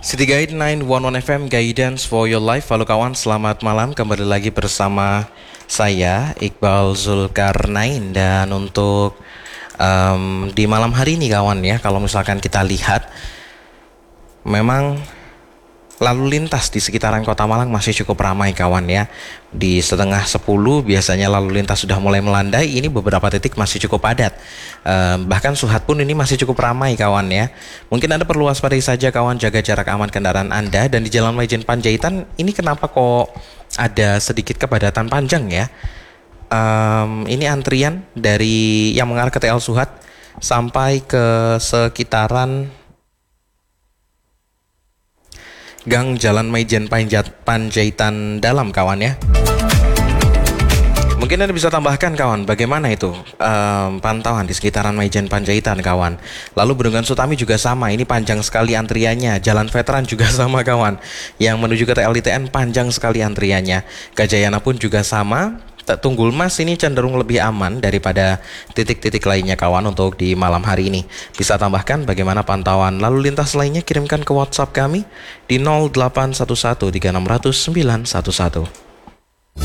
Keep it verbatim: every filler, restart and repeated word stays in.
City Guide sembilan satu satu F M, Guidance for Your Life. Halo kawan, selamat malam. Kembali lagi bersama saya Iqbal Zulkarnain. Dan untuk um, di malam hari ini kawan ya, kalau misalkan kita lihat, memang lalu lintas di sekitaran Kota Malang masih cukup ramai kawan ya. Di setengah sepuluh biasanya lalu lintas sudah mulai melandai. Ini beberapa titik masih cukup padat. eh, Bahkan Suhat pun ini masih cukup ramai kawan ya. Mungkin Anda perlu waspadai saja kawan, jaga jarak aman kendaraan Anda. Dan di Jalan Majen Panjaitan ini kenapa kok ada sedikit kepadatan panjang ya. Em, Ini antrian dari yang mengarah ke T L Suhat sampai ke sekitaran Gang Jalan Majen Panjaitan Dalam kawan ya. Mungkin Anda bisa tambahkan kawan, bagaimana itu um, pantauan di sekitaran Majen Panjaitan kawan. Lalu Bendungan Sutami juga sama, ini panjang sekali antriannya. Jalan Veteran juga sama kawan, yang menuju ke T L I T N panjang sekali antriannya. Gajayana pun juga sama. Tunggul Mas ini cenderung lebih aman daripada titik-titik lainnya kawan untuk di malam hari ini. Bisa tambahkan bagaimana pantauan lalu lintas lainnya, kirimkan ke WhatsApp kami di nol delapan satu satu tiga enam nol nol sembilan satu satu.